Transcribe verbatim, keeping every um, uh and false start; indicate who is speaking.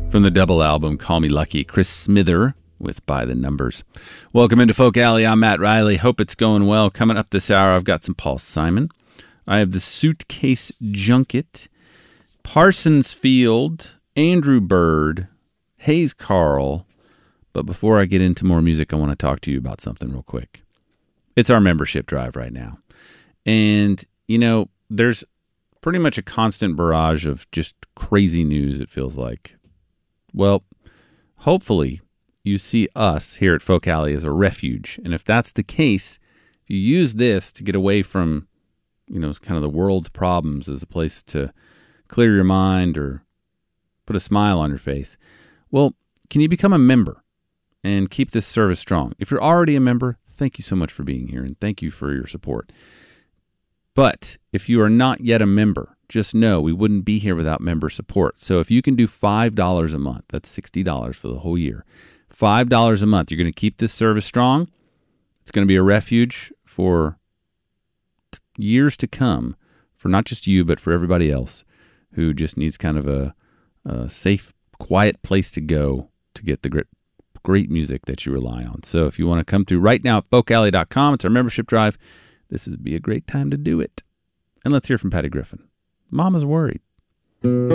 Speaker 1: From the double album, Call Me Lucky, Chris Smither with By the Numbers. Welcome into Folk Alley. I'm Matt Riley. Hope it's going well. Coming up this hour, I've got some Paul Simon. I have the Suitcase Junket, Parsons Field, Andrew Bird, Hayes Carl. But before I get into more music, I want to talk to you about something real quick. It's our membership drive right now. And, you know, there's pretty much a constant barrage of just crazy news, it feels like. Well, hopefully you see us here at Folk Alley as a refuge. And if that's the case, if you use this to get away from, you know, kind of the world's problems as a place to clear your mind or put a smile on your face, well, can you become a member and keep this service strong? If you're already a member, thank you so much for being here and thank you for your support. But if you are not yet a member, just know we wouldn't be here without member support. So if you can do five dollars a month, that's sixty dollars for the whole year. five dollars a month, you're going to keep this service strong. It's going to be a refuge for t- years to come for not just you, but for everybody else who just needs kind of a, a safe, quiet place to go to get the great, great music that you rely on. So if you want to come through right now at folk alley dot com, it's our membership drive. This would be a great time to do it. And let's hear from Patty Griffin. Mama's worried.